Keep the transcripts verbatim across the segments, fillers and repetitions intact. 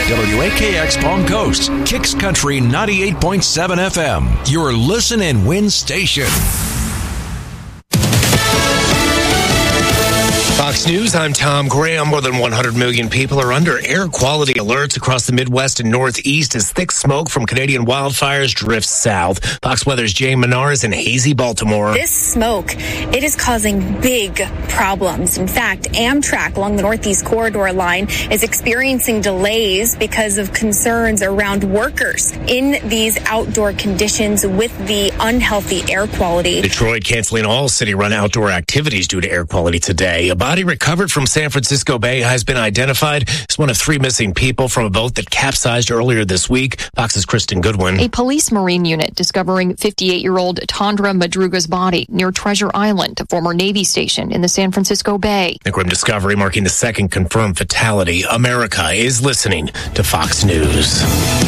W A K X Palm Coast, Kicks Country ninety-eight point seven F M, your listen and win station. Fox News, I'm Tom Graham. More than one hundred million people are under air quality alerts across the Midwest and Northeast as thick smoke from Canadian wildfires drifts south. Fox Weather's Jay Menars in hazy Baltimore. This smoke, it is causing big problems. In fact, Amtrak along the Northeast Corridor line is experiencing delays because of concerns around workers in these outdoor conditions with the unhealthy air quality. Detroit canceling all city-run outdoor activities due to air quality today. A body recovered from San Francisco Bay has been identified as one of three missing people from a boat that capsized earlier this week. Fox's Kristen Goodwin. A police marine unit discovering fifty-eight-year-old Tandra Madruga's body near Treasure Island, a former Navy station in the San Francisco Bay. The grim discovery marking the second confirmed fatality. America is listening to Fox News.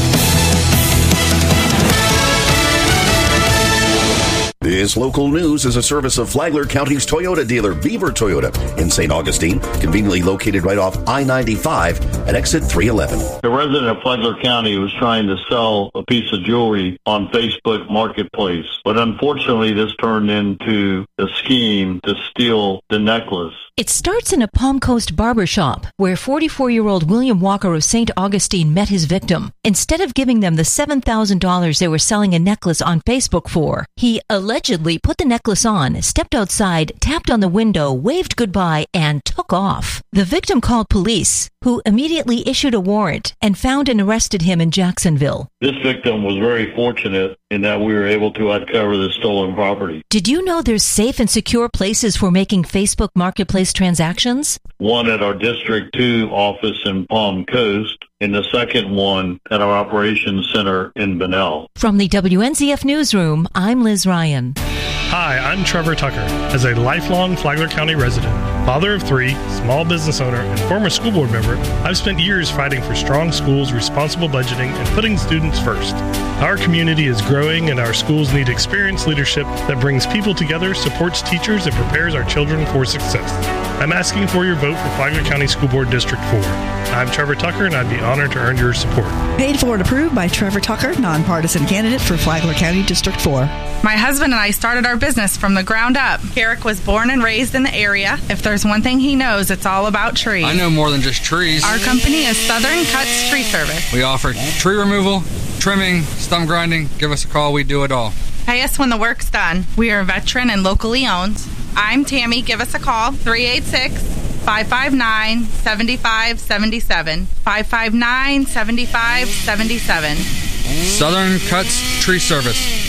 This local news is a service of Flagler County's Toyota dealer, Beaver Toyota, in Saint Augustine, conveniently located right off I ninety-five at exit three eleven. A resident of Flagler County was trying to sell a piece of jewelry on Facebook Marketplace, but unfortunately this turned into a scheme to steal the necklace. It starts in a Palm Coast barbershop where forty-four-year-old William Walker of Saint Augustine met his victim. Instead of giving them the seven thousand dollars they were selling a necklace on Facebook for, he allegedly put the necklace on, stepped outside, tapped on the window, waved goodbye, and took off. The victim called police, who immediately issued a warrant and found and arrested him in Jacksonville. This victim was very fortunate in that we were able to uncover the stolen property. Did you know there's safe and secure places for making Facebook Marketplace transactions? One at our District two office in Palm Coast, and the second one at our Operations Center in Bunnell. From the W N Z F Newsroom, I'm Liz Ryan. Hi, I'm Trevor Tucker. As a lifelong Flagler County resident, father of three, small business owner, and former school board member, I've spent years fighting for strong schools, responsible budgeting, and putting students first. Our community is growing, and our schools need experienced leadership that brings people together, supports teachers, and prepares our children for success. I'm asking for your vote for Flagler County School Board District four. I'm Trevor Tucker, and I'd be honored to earn your support. Paid for and approved by Trevor Tucker, nonpartisan candidate for Flagler County District four. My husband and I started our business from the ground up. Eric was born and raised in the area. If there's one thing he knows, it's all about trees. I know more than just trees. Our company is Southern Cuts Tree Service. We offer tree removal, trimming, stump grinding. Give us a call. We do it all. Pay us when the work's done. We are veteran and locally owned. I'm Tammy. Give us a call. three eight six, five five nine, seven five seven seven. five five nine, seven five seven seven. Southern Cuts Tree Service.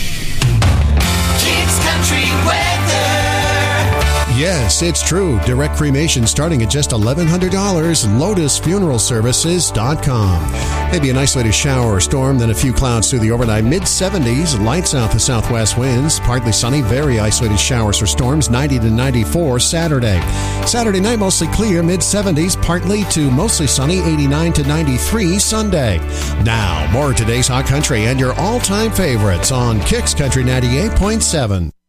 Kicks Country Weather. Yes, it's true. Direct cremation starting at just eleven hundred dollars. Lotus Funeral Services dot com. Maybe an isolated shower or storm, then a few clouds through the overnight. mid seventies, light south to southwest winds. Partly sunny, very isolated showers or storms. ninety to ninety-four Saturday. Saturday night, mostly clear. mid seventies, partly to mostly sunny. eighty-nine to ninety-three Sunday. Now, more of today's hot country and your all-time favorites on Kicks Country ninety-eight point seven.